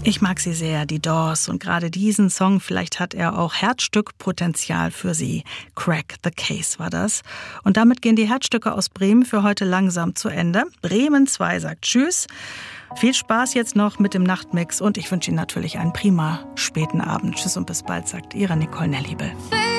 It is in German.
Ich mag sie sehr, die Doors, und gerade diesen Song, vielleicht hat er auch Herzstückpotenzial für sie. Crack the Case war das. Und damit gehen die Herzstücke aus Bremen für heute langsam zu Ende. Bremen 2 sagt Tschüss. Viel Spaß jetzt noch mit dem Nachtmix und ich wünsche Ihnen natürlich einen prima späten Abend. Tschüss und bis bald, sagt Ihre Nicole Nelliebel.